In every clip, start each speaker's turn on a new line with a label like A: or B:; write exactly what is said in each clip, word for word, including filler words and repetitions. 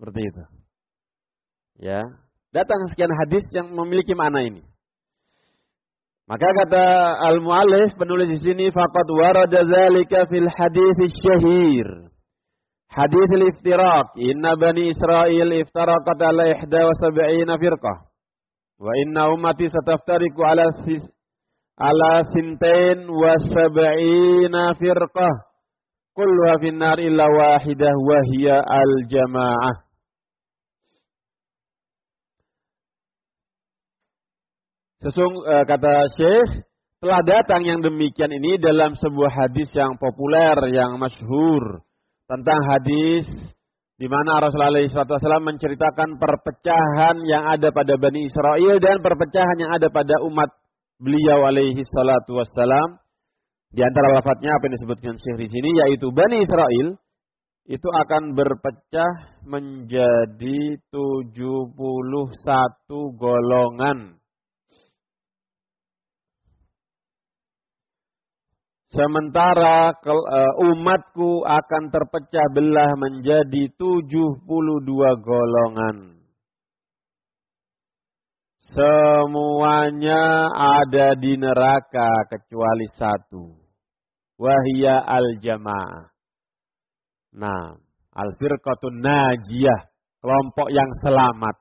A: Seperti itu. Ya, datang sekian hadis yang memiliki makna ini. Maka kata al-mu'allif penulis di sini faqad warada dzalika fil hadits syahir. Hadits al-iftiraq, inna bani Israil iftaraqat ala ihda wa sab'ina firqah. Wa inna ummati sataftariqu ala sis, ala sintain wa sab'ina firqah. Kulluha fin nar illa wahidah wa hiya al-jamaah. Sesung uh, kata Syekh, telah datang yang demikian ini dalam sebuah hadis yang populer, yang masyhur, tentang hadis di mana Rasulullah shallallahu alaihi wasallam menceritakan perpecahan yang ada pada Bani Israel dan perpecahan yang ada pada umat beliau alaihi salatu wassalam. Di antara lafadznya apa yang disebutkan Syekh di sini, yaitu Bani Israel itu akan berpecah menjadi tujuh puluh satu golongan. Sementara umatku akan terpecah belah menjadi tujuh puluh dua golongan. Semuanya ada di neraka kecuali satu. Wahia al-jamaah. Nah, al-firqatun najiyah. Kelompok yang selamat.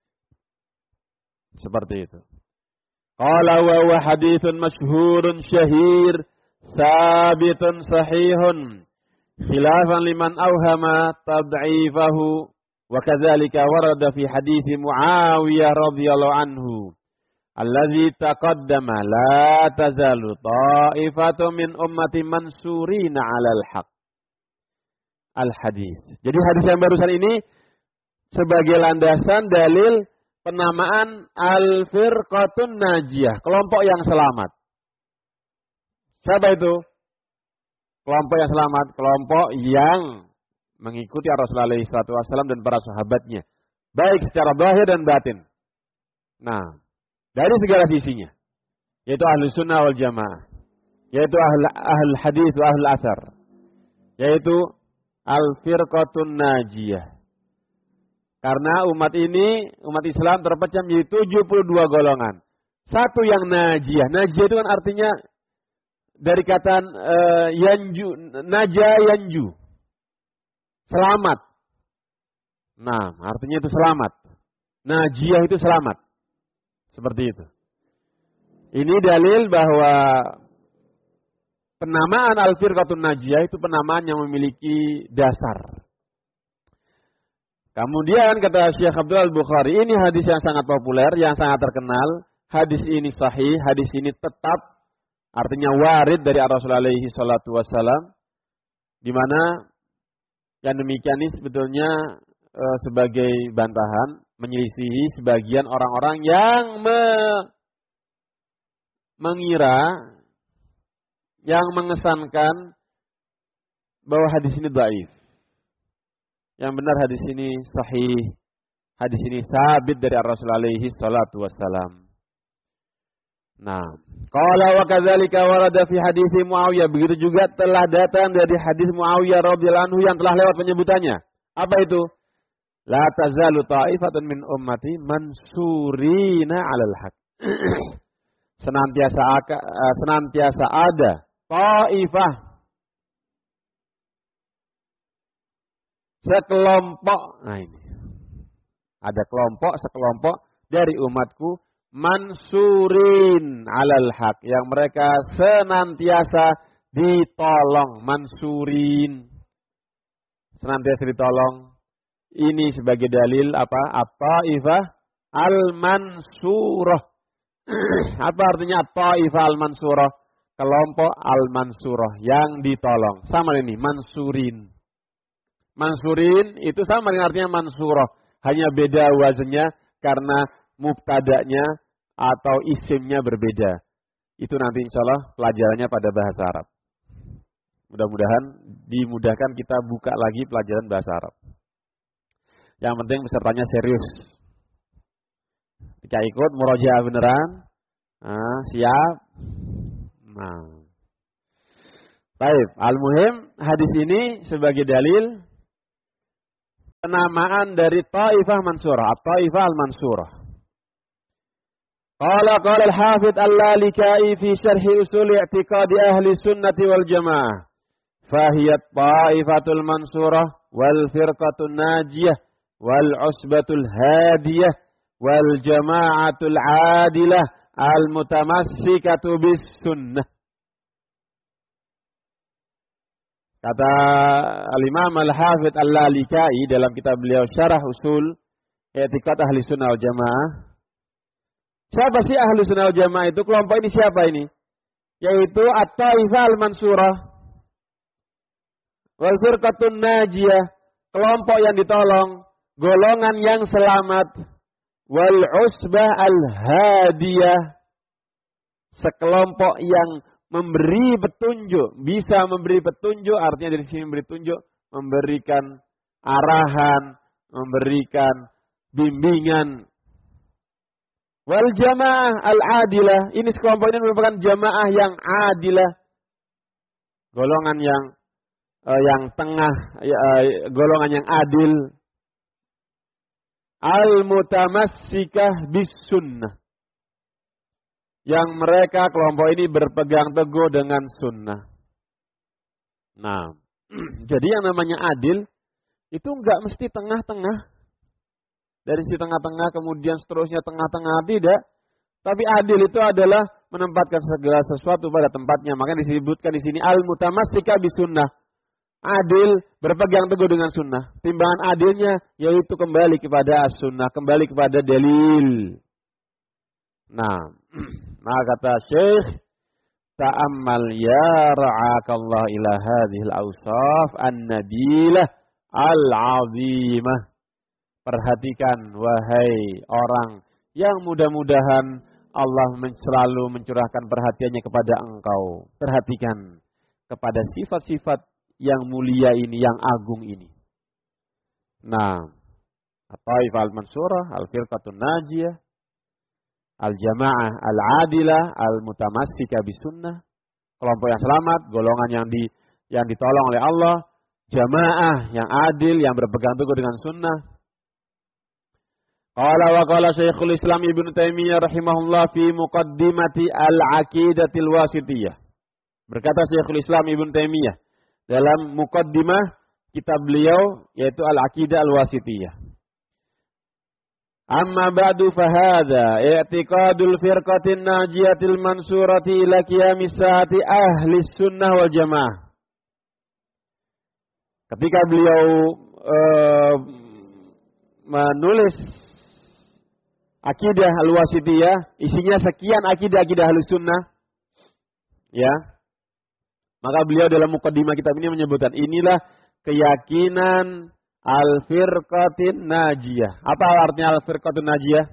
A: Seperti itu. Qala wa huwa haditsun masyhurun syahir. Sabitun sahihun khilafan liman awhama tad'ifahu wa kadzalika warada fi hadits Muawiyah radhiyallahu anhu alladzi taqaddama la tazalu ta'ifatu min ummati mansurina 'alal haqq al hadis. Jadi hadis yang barusan ini sebagai landasan dalil penamaan al-firqatun najiyah, kelompok yang selamat. Siapa itu? Kelompok yang selamat, kelompok yang mengikuti Rasulullah shallallahu alaihi wasallam dan para sahabatnya, baik secara zahir dan batin. Nah, dari segala sisinya, yaitu ahlu sunnah wal jamaah, yaitu ahlu, ahlu hadis wa ahlu asar, yaitu al-firqatun najiyah. Karena umat ini, umat Islam terpecah menjadi tujuh puluh dua golongan. Satu yang najiyah. Najiyah itu kan artinya dari kata uh, yanju, naja yanju, selamat. Nah, artinya itu selamat. Najiyah itu selamat. Seperti itu. Ini dalil bahwa penamaan al-firqatun najiyah itu penamaan yang memiliki dasar. Kemudian kata Syekh Abdul Al-Bukhari, ini hadis yang sangat populer, yang sangat terkenal. Hadis ini sahih, hadis ini tetap. Artinya warid dari Rasulullah alaihi salatu wassalam, di mana yang demikian ini sebetulnya e, sebagai bantahan menyelisihi sebagian orang-orang yang me, mengira, yang mengesankan bahwa hadis ini dhaif. Yang benar hadis ini sahih, hadis ini sabit dari Rasulullah alaihi salatu wassalam. Nah, qala wa kadzalika warada fi hadis Muawiyah, begitu juga telah datang dari hadis Muawiyah radhiyallahu anhu yang telah lewat penyebutannya. Apa itu? La tazalu ta'ifatun min ummati mansurina 'alal haq. senantiasa senantiasa ada ta'ifah, sekelompok. Nah ini. Ada kelompok, sekelompok dari umatku mansurin 'alal haq, yang mereka senantiasa ditolong. Mansurin, senantiasa ditolong. Ini sebagai dalil apa? At-Taifah al-Mansurah. Apa artinya At-Taifah al-Mansurah? Kelompok al-Mansurah yang ditolong. Sama ini, Mansurin. Mansurin itu sama dengan artinya Mansurah. Hanya beda wazannya karena mubtada'nya atau isimnya berbeda. Itu nanti insya Allah pelajarannya pada bahasa Arab. Mudah-mudahan dimudahkan kita buka lagi pelajaran bahasa Arab. Yang penting pesertanya serius. Jika ikut murojaah beneran, nah, siap. Nah, baik. Al-muhim hadis ini sebagai dalil penamaan dari Taifah Mansurah, Taifah Al-Mansurah. Qala qala al-Hafidz Al-Lalikai fi syarhi usul i'tiqad ahli sunnati wal jamaah. Fahiyat Taifatul Mansurah wal firqatun najiyah wal usbatul hadiyah wal jama'atul adilah al-mutamassikatu bis sunnah. Kata Al-Imam Al-Hafidz Al-Lalikai dalam kitab beliau Syarah Usul I'tiqad Ahli Sunnah wal Jamaah. Siapa sih Ahli Sunnah wal Jamaah itu? Kelompok ini siapa ini? Yaitu At-Taifah Al-Mansurah wal Firqatun Najiyah, kelompok yang ditolong, golongan yang selamat, wal Usbah Al-Hadiyah, sekelompok yang memberi petunjuk, bisa memberi petunjuk, artinya dari sini memberi petunjuk, memberikan arahan, memberikan bimbingan. Wal jamaah al-adilah, ini sekelompok ini merupakan jamaah yang adilah, golongan yang uh, yang tengah, uh, golongan yang adil. Al-mutamassikah bis sunnah, yang mereka kelompok ini berpegang teguh dengan sunnah. Nah, jadi yang namanya adil itu enggak mesti tengah-tengah. Dari si tengah-tengah kemudian seterusnya tengah-tengah, tidak. Tapi adil itu adalah menempatkan segala sesuatu pada tempatnya. Maka disebutkan di sini al-mutamassikah bisunnah. Adil berpegang teguh dengan sunnah. Timbangan adilnya yaitu kembali kepada as-sunnah, kembali kepada dalil. Nah, nah kata Syekh, ta'ammal ya ra'akallah ila hadhil awsaf an-nabilah al-azimah. Perhatikan wahai orang yang mudah-mudahan Allah selalu mencurahkan perhatiannya kepada engkau. Perhatikan kepada sifat-sifat yang mulia ini, yang agung ini. Nah, At-Taifah Al-Mansurah, Al-Firqatun Najiyah, Al-Jamaah Al-Adilah, Al-Mutamassikah bisunnah, kelompok yang selamat, golongan yang di yang ditolong oleh Allah, jamaah yang adil, yang berpegang teguh dengan sunnah. Qala wa qala Syekhul Islam Ibnu Taimiyah rahimahullah fi muqaddimati al-aqidatil wasitiyah. Berkata Syekhul Islam Ibnu Taimiyah dalam muqaddimah kitab beliau yaitu Al-Aqidah Al-Wasitiyah. Amma ba'du fahadha i'tiqadul firqatin najiyatil mansurati ila qiyamis saati ahli sunnah wal jamaah. Ketika beliau uh, menulis Akidah Al-Wasitiyah, isinya sekian akidah-akidah Ahlussunnah. Ya. Maka beliau dalam mukaddimah kitab ini menyebutkan inilah keyakinan Al-Firqatin Najiyah. Apa artinya Al-Firqatin Najiyah?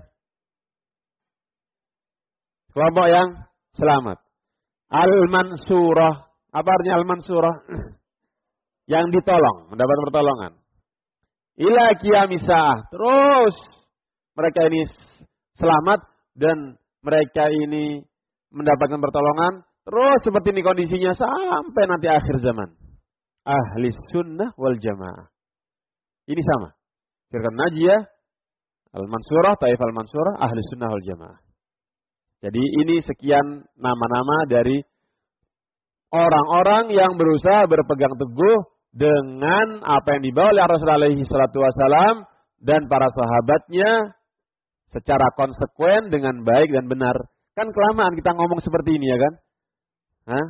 A: Kelompok yang selamat. Al-Mansurah. Apa artinya Al-Mansurah? Yang ditolong, mendapat pertolongan. Ila qiyamis saah. Terus mereka ini selamat dan mereka ini mendapatkan pertolongan terus seperti ini kondisinya sampai nanti akhir zaman. Ahli sunnah wal jamaah. Ini sama. Firqah Najiyah, Al-Mansurah, Taifah Al-Mansurah, Ahli sunnah wal jamaah. Jadi ini sekian nama-nama dari orang-orang yang berusaha berpegang teguh dengan apa yang dibawa oleh Rasulullah alaihi salatu wasalam dan para sahabatnya secara konsekuen dengan baik dan benar. Kan kelamaan kita ngomong seperti ini ya kan? Hah?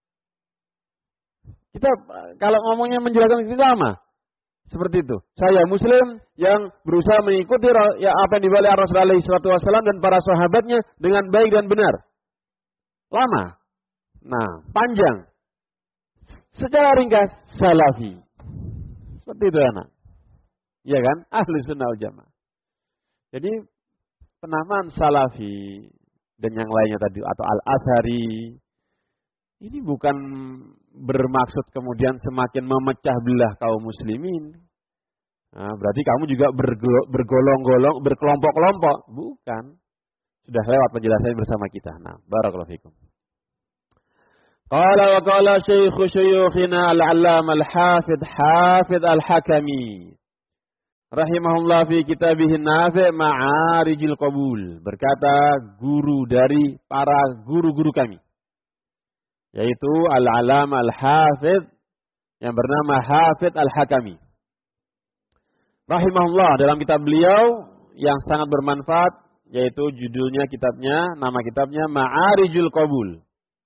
A: Kita kalau ngomongnya menjelaskan itu sama. Seperti itu. Saya muslim yang berusaha mengikuti ya, apa yang dibawa oleh Rasulullah alaihi salatu wasallam dan para sahabatnya dengan baik dan benar. Lama. Nah, panjang. Secara ringkas, salafi. Seperti itu anak. Iya kan? Ahli sunnah wal jamaah. Jadi penamaan salafi dan yang lainnya tadi atau al-athari ini bukan bermaksud kemudian semakin memecah belah kaum muslimin. Nah, berarti kamu juga bergolong-golong, berkelompok-kelompok. Bukan. Sudah lewat penjelasannya bersama kita. Nah, barakallahu fikum. Qala wa qala syaikhu syuyukhina al-'allam al-hafidh hafidh al-hakami. rahimahullah fi kitabih Nafi' Ma'arijil Qabul, berkata guru dari para guru-guru kami, yaitu Al-Alama Al-Hafidh yang bernama Hafidh Al-Hakami. Rahimahullah, dalam kitab beliau yang sangat bermanfaat, yaitu judulnya kitabnya, nama kitabnya Ma'arijul Qabul.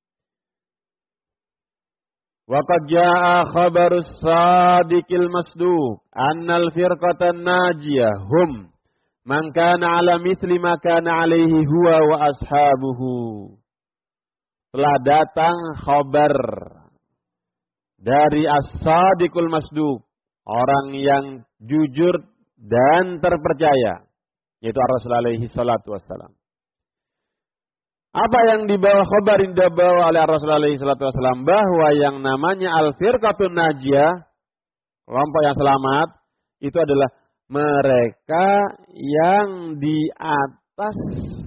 A: Wa qad jaa'a khabarus sadiqil masduq annal firqatan najiyah hum man kana ala mithli ma kana alaihi huwa wa ashabuhu. Telah datang khabar dari as-sadiqul masduq, orang yang jujur dan terpercaya, yaitu Rasul alaihi salatu wassalam. Apa yang dibawa khabar yang dibawa oleh Rasul alaihi salatu wassalam, bahwa yang namanya al-firqatun najiyah, kelompok yang selamat, itu adalah mereka yang di atas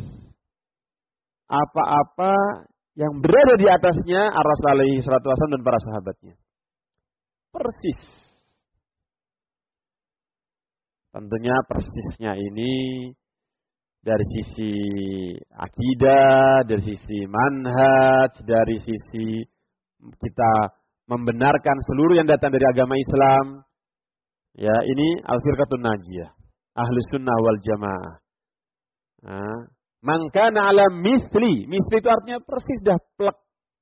A: apa-apa yang berada di atasnya Rasul alaihi salatu wassalam dan para sahabatnya. Persis. Tentunya persisnya ini dari sisi akidah, dari sisi manhaj, dari sisi kita membenarkan seluruh yang datang dari agama Islam. Ya, ini al-firqatun najiyah, ahlus sunnah wal jamaah. Nah, man kana ala misli, misli itu artinya persis dah plek.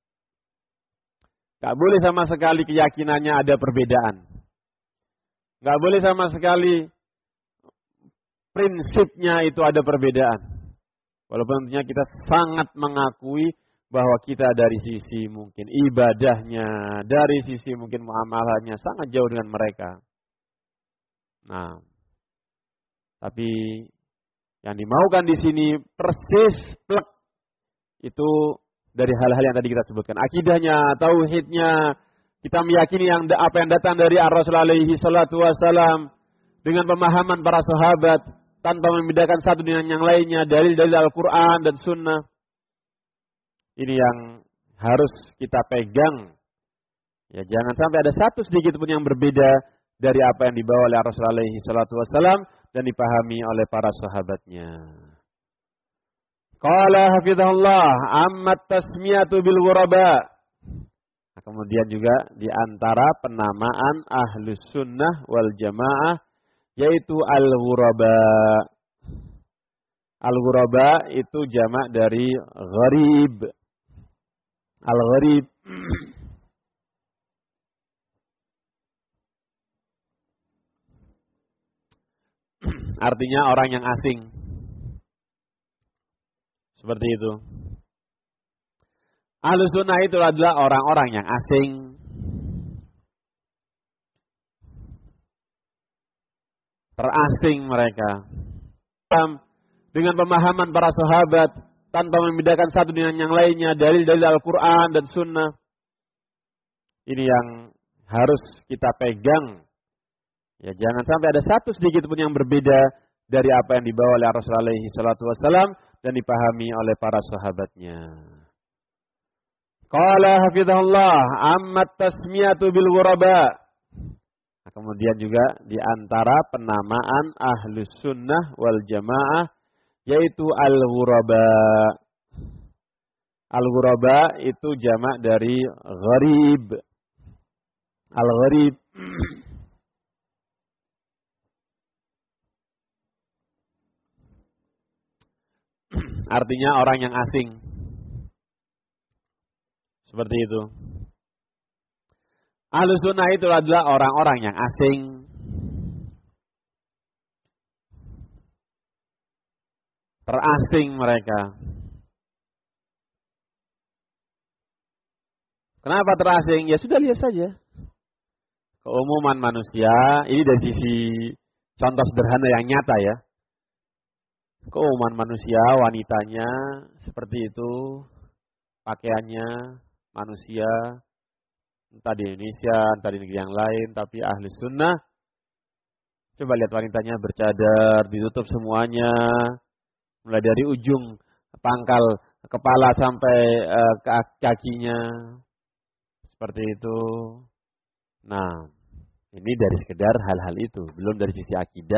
A: Gak boleh sama sekali keyakinannya ada perbedaan. Gak boleh sama sekali prinsipnya itu ada perbedaan. Walaupun tentunya kita sangat mengakui bahwa kita dari sisi mungkin ibadahnya, dari sisi mungkin muamalahnya sangat jauh dengan mereka. Nah, tapi yang dimaukan di sini persis plek itu dari hal-hal yang tadi kita sebutkan. Akidahnya, tauhidnya, kita meyakini yang apa yang datang dari Ar-Rasul alaihi salatu wassalam dengan pemahaman para sahabat, tanpa membedakan satu dengan yang lainnya, dalil-dalil Al-Quran dan Sunnah. Ini yang harus kita pegang. Ya, jangan sampai ada satu sedikit pun yang berbeda dari apa yang dibawa oleh Rasul alaihi salatu wassalam dan dipahami oleh para sahabatnya. Qala hafizahullah ammat tasmiyatu bil ghuraba. Nah, kemudian juga di antara penamaan Ahlus Sunnah wal Jamaah yaitu al-ghuraba. Al-ghuraba itu jamak dari gharib. Al-gharib artinya orang yang asing. Seperti itu. Ahlus Sunnah itu adalah orang-orang yang asing, terasing mereka dengan pemahaman para sahabat tanpa membedakan satu dengan yang lainnya, dalil-dalil Al-Quran dan Sunnah. Ini yang harus kita pegang. Ya, jangan sampai ada satu sedikit pun yang berbeda dari apa yang dibawa oleh Rasul alaihi salatu wassalam dan dipahami oleh para sahabatnya. Qala hafizahullah ammat tasmiyatu bil ghuraba. Nah, kemudian juga di antara penamaan Ahlus Sunnah wal Jamaah yaitu al-ghuraba. Al-ghuraba itu jamak dari gharib. Al-gharib artinya orang yang asing. Seperti itu. Ahlus Sunnah itu adalah orang-orang yang asing, terasing mereka. Kenapa terasing? Ya sudah lihat saja. Keumuman manusia, ini dari sisi contoh sederhana yang nyata ya. Keumuman manusia, wanitanya seperti itu, pakaiannya manusia, entah di Indonesia, entah di negeri yang lain, tapi ahli sunnah, coba lihat wanitanya bercadar, ditutup semuanya, mulai dari ujung pangkal kepala sampai uh, ke kakinya, seperti itu. Nah, ini dari sekedar hal-hal itu, belum dari sisi akidah.